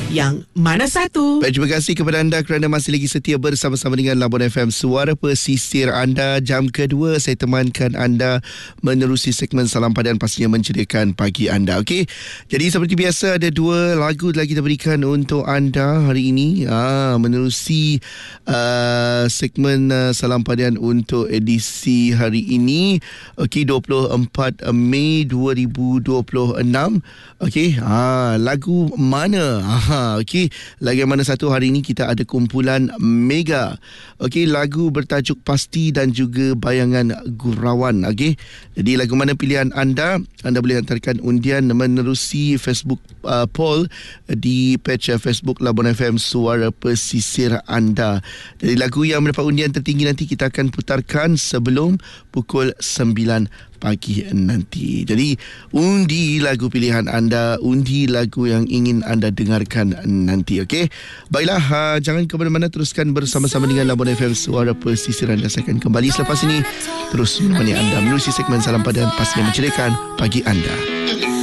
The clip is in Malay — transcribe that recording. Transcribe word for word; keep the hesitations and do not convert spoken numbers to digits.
Yang mana satu? Baik, terima kasih kepada anda kerana masih lagi setia bersama-sama dengan Labuan F M, suara pesisir anda. Jam kedua saya temankan anda menerusi segmen Salam Padan, pastinya menceriakan pagi anda. Okey, jadi seperti biasa ada dua lagu lagi kita berikan untuk anda hari ini, ah, menerusi uh, segmen uh, Salam Padan untuk edisi hari ini. Okey, dua puluh empat Mei dua ribu dua puluh enam. Okey, ah, lagu mana? Ah, okey, lagu mana satu hari ini kita ada kumpulan Mega. Okey, lagu bertajuk Pasti dan juga Bayangan Gurauan. Okey, jadi lagu mana pilihan anda? Anda boleh hantarkan undian menerusi Facebook uh, poll di page Facebook Labuan F M, suara pesisir anda. Jadi lagu yang mendapat undian tertinggi nanti kita akan putarkan sebelum pukul sembilan pagi nanti. Jadi undi lagu pilihan anda, undi lagu yang ingin anda dengarkan nanti. Okey, baiklah, uh, jangan ke mana-mana, teruskan bersama-sama dengan Labuan F M, suara pesisir anda. Saya akan kembali selepas ini terus menemani anda menerusi segmen Salam Padan, pastinya menceriakan pagi anda.